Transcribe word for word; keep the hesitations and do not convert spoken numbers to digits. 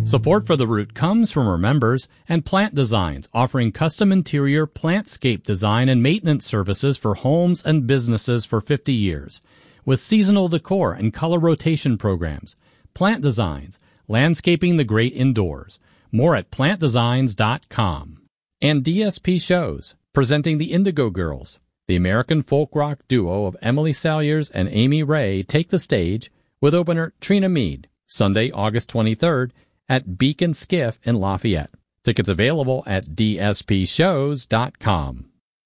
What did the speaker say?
Support for The Root comes from our members and Plant Designs, offering custom interior plantscape design and maintenance services for homes and businesses for fifty years. With seasonal decor and color rotation programs. Plant Designs, landscaping the great indoors. More at plant designs dot com. And D S P Shows, presenting the Indigo Girls. The American folk rock duo of Emily Saliers and Amy Ray take the stage with opener Trina Mead, Sunday, August twenty-third, at Beacon Skiff in Lafayette. Tickets available at D S P shows dot com.